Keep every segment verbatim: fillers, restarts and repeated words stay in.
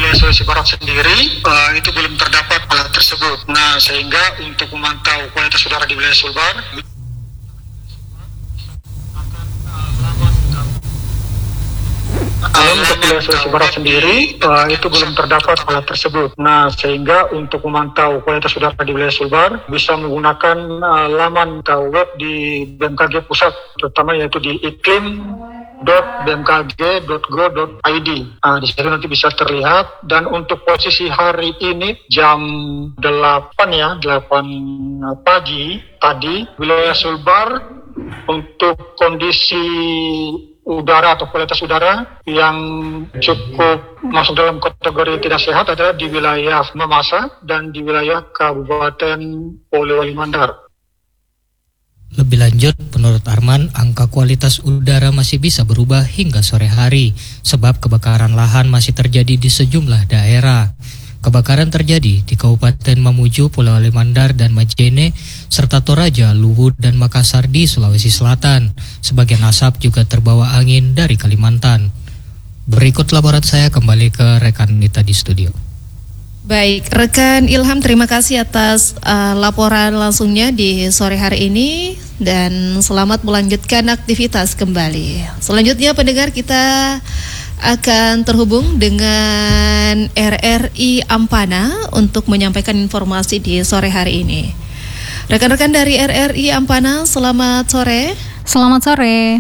wilayah Sulawesi Barat sendiri uh, itu belum terdapat alat tersebut. Nah, sehingga untuk memantau kualitas udara di wilayah Sulbar Belum untuk wilayah Sulawesi Barat sendiri uh, itu belum terdapat alat tersebut. Nah, sehingga untuk memantau kualitas udara di wilayah Sulbar bisa menggunakan uh, laman atau web di B M K G pusat, terutama yaitu di iklim dot b m k g dot go dot i d. Nah, di situ nanti bisa terlihat. Dan untuk posisi hari ini jam delapan ya, delapan pagi tadi wilayah Sulbar untuk kondisi udara atau kualitas udara yang cukup masuk dalam kategori tidak sehat adalah di wilayah Mamasa dan di wilayah Kabupaten Polewali Mandar. Lebih lanjut, menurut Arman, angka kualitas udara masih bisa berubah hingga sore hari sebab kebakaran lahan masih terjadi di sejumlah daerah. Kebakaran terjadi di Kabupaten Mamuju, Polewali Mandar, dan Majene, serta Toraja, Luhut, dan Makassar di Sulawesi Selatan. Sebagian asap juga terbawa angin dari Kalimantan. Berikut laporan saya, kembali ke rekan Nita di studio. Baik, rekan Ilham, terima kasih atas uh, laporan langsungnya di sore hari ini dan selamat melanjutkan aktivitas kembali. Selanjutnya pendengar, kita akan terhubung dengan R R I Ampana untuk menyampaikan informasi di sore hari ini. Rekan-rekan dari R R I Ampana, selamat sore. Selamat sore.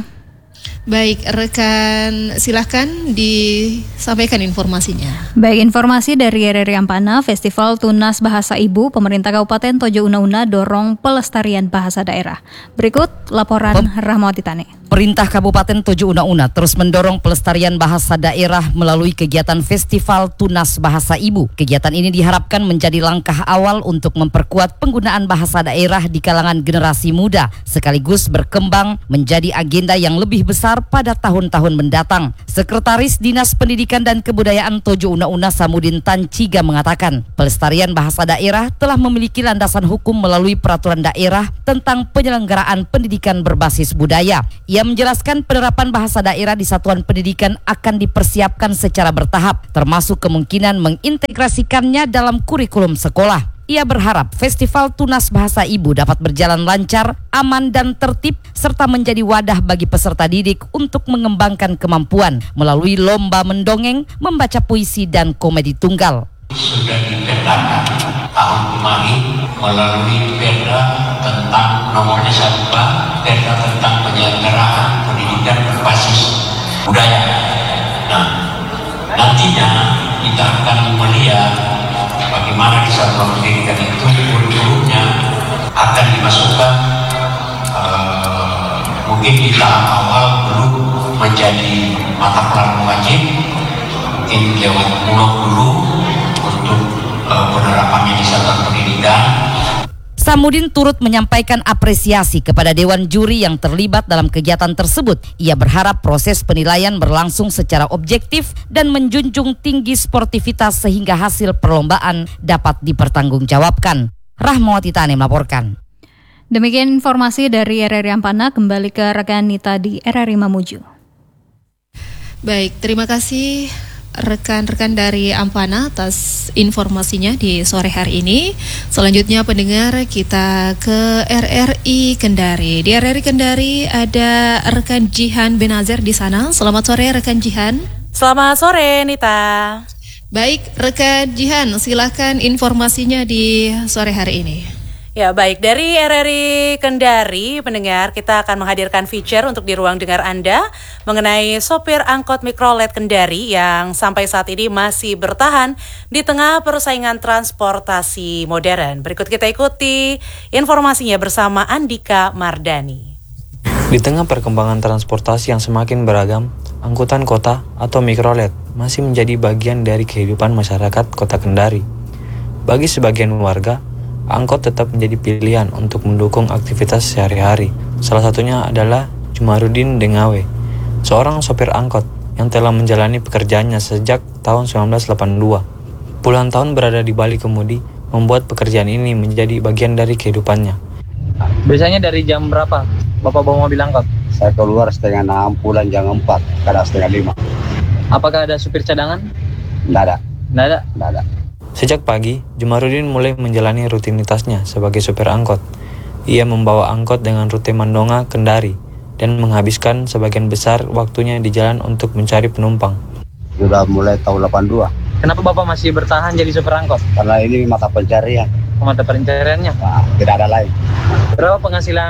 Baik, rekan, silahkan disampaikan informasinya. Baik, informasi dari R R I Ampana, Festival Tunas Bahasa Ibu, Pemerintah Kabupaten Tojo Una-Una dorong pelestarian bahasa daerah. Berikut laporan Pem- Rahmawati Tane. Perintah Kabupaten Tojo Una-Una terus mendorong pelestarian bahasa daerah melalui kegiatan Festival Tunas Bahasa Ibu. Kegiatan ini diharapkan menjadi langkah awal untuk memperkuat penggunaan bahasa daerah di kalangan generasi muda, sekaligus berkembang menjadi agenda yang lebih besar pada tahun-tahun mendatang. Sekretaris Dinas Pendidikan dan Kebudayaan Tojo Una-Una Samudin Tanciga mengatakan, pelestarian bahasa daerah telah memiliki landasan hukum melalui peraturan daerah tentang penyelenggaraan pendidikan berbasis budaya. Ia menjelaskan penerapan bahasa daerah di satuan pendidikan akan dipersiapkan secara bertahap, termasuk kemungkinan mengintegrasikannya dalam kurikulum sekolah. Ia berharap Festival Tunas Bahasa Ibu dapat berjalan lancar, aman dan tertib, serta menjadi wadah bagi peserta didik untuk mengembangkan kemampuan melalui lomba mendongeng, membaca puisi dan komedi tunggal. Sudah dipetakan tahun kemarin melalui perda tentang nomornya satu perda tentang penyelenggaraan pendidikan berbasis budaya. Nah, nantinya kita akan melihat bagaimana di satuan pendidikan itu kurikulumnya akan dimasukkan uh, mungkin di tahap awal belum menjadi mata pelajaran wajib, mungkin lewat bulog dulu untuk uh, penerapannya di satuan pendidikan. Samudin turut menyampaikan apresiasi kepada Dewan Juri yang terlibat dalam kegiatan tersebut. Ia berharap proses penilaian berlangsung secara objektif dan menjunjung tinggi sportivitas sehingga hasil perlombaan dapat dipertanggungjawabkan. Rahmawati Tane melaporkan. Demikian informasi dari R R I Ampana, kembali ke rekan Nita di R R I Mamuju. Baik, terima kasih rekan-rekan dari Ampana atas informasinya di sore hari ini. Selanjutnya pendengar, kita ke R R I Kendari. Di R R I Kendari ada rekan Jihan Benazer di sana. Selamat sore rekan Jihan. Selamat sore Nita. Baik, rekan Jihan, silakan informasinya di sore hari ini. Ya baik, dari R R I Kendari, pendengar, kita akan menghadirkan feature untuk di ruang dengar Anda mengenai sopir angkot mikrolet Kendari yang sampai saat ini masih bertahan di tengah persaingan transportasi modern. Berikut kita ikuti informasinya bersama Andika Mardani. Di tengah perkembangan transportasi yang semakin beragam, angkutan kota atau mikrolet masih menjadi bagian dari kehidupan masyarakat kota Kendari. Bagi sebagian warga, angkot tetap menjadi pilihan untuk mendukung aktivitas sehari-hari. Salah satunya adalah Jumarudin Dengawe, seorang sopir angkot yang telah menjalani pekerjaannya sejak tahun sembilan belas delapan puluh dua. Puluhan tahun berada di balik kemudi membuat pekerjaan ini menjadi bagian dari kehidupannya. Biasanya dari jam berapa Bapak bawa mobil angkot? Saya keluar setengah enam, pulang jam empat, kadang setengah lima. Apakah ada supir cadangan? Nggak ada. Nggak ada? Nggak ada. Sejak pagi, Jumarudin mulai menjalani rutinitasnya sebagai supir angkot. Ia membawa angkot dengan rute Mandonga, Kendari, dan menghabiskan sebagian besar waktunya di jalan untuk mencari penumpang. Sudah mulai tahun delapan puluh dua. Kenapa Bapak masih bertahan jadi supir angkot? Karena ini mata pencarian. Mata pencariannya? Nah, tidak ada lain. Berapa penghasilan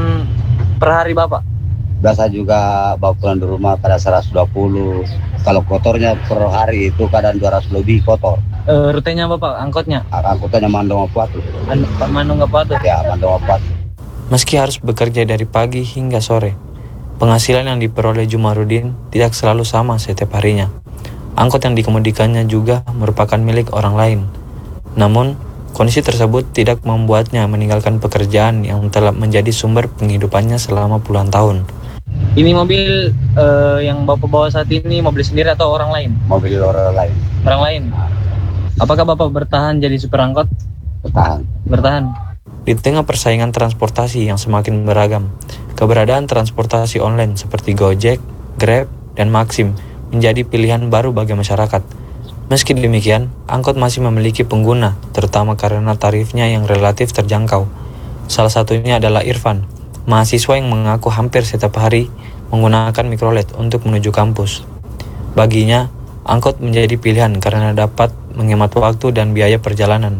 per hari Bapak? Biasa juga bawa pulang di rumah kadang seratus dua puluh. Kalau kotornya per hari itu kadang dua ratus lebih kotor. E, rutenya Bapak, angkotnya? Angkotnya Mandonga Patu. Mandonga Patu? Ya, Mandonga Patu. Meski harus bekerja dari pagi hingga sore, penghasilan yang diperoleh Jumarudin tidak selalu sama setiap harinya. Angkot yang dikemudikannya juga merupakan milik orang lain. Namun, kondisi tersebut tidak membuatnya meninggalkan pekerjaan yang telah menjadi sumber penghidupannya selama puluhan tahun. Ini mobil uh, yang Bapak bawa saat ini mobil sendiri atau orang lain? Mobil orang lain. Orang lain? Apakah Bapak bertahan jadi supir angkot? Bertahan. Bertahan. Di tengah persaingan transportasi yang semakin beragam, keberadaan transportasi online seperti Gojek, Grab, dan Maxim menjadi pilihan baru bagi masyarakat. Meski demikian, angkot masih memiliki pengguna, terutama karena tarifnya yang relatif terjangkau. Salah satunya adalah Irfan, mahasiswa yang mengaku hampir setiap hari menggunakan mikrolet untuk menuju kampus. Baginya, angkot menjadi pilihan karena dapat menghemat waktu dan biaya perjalanan.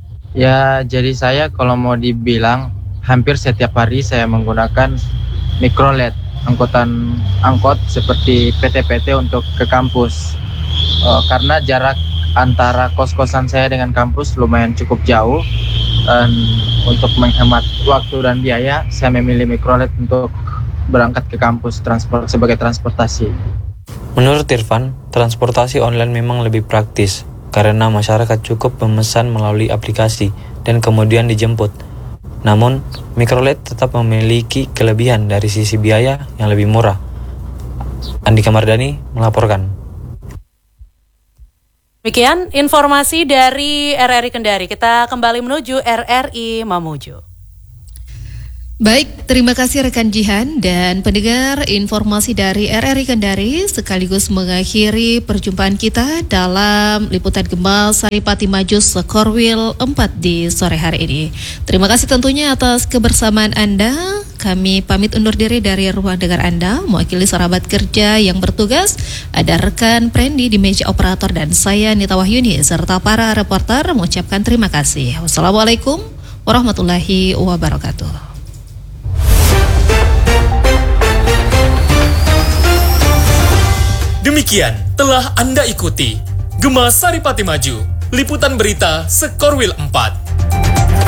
Ya, jadi saya kalau mau dibilang hampir setiap hari saya menggunakan mikrolet, angkutan angkot seperti P T P T untuk ke kampus. Uh, karena jarak antara kos-kosan saya dengan kampus lumayan cukup jauh, dan untuk menghemat waktu dan biaya, saya memilih mikrolet untuk berangkat ke kampus transport sebagai transportasi. Menurut Irfan, transportasi online memang lebih praktis karena masyarakat cukup memesan melalui aplikasi dan kemudian dijemput. Namun, mikrolet tetap memiliki kelebihan dari sisi biaya yang lebih murah. Andika Mardani melaporkan. Demikian informasi dari R R I Kendari. Kita kembali menuju R R I Mamuju. Baik, terima kasih rekan Jihan dan pendengar, informasi dari R R I Kendari sekaligus mengakhiri perjumpaan kita dalam liputan Gembal Saripati Maju Sekorwil empat di sore hari ini. Terima kasih tentunya atas kebersamaan Anda. Kami pamit undur diri dari ruang dengar Anda, mewakili sahabat kerja yang bertugas. Ada rekan Prendi di meja operator dan saya Nita Wahyuni serta para reporter mengucapkan terima kasih. Wassalamualaikum warahmatullahi wabarakatuh. Demikian telah Anda ikuti Gema Saripati Maju, liputan berita Sekorwil empat.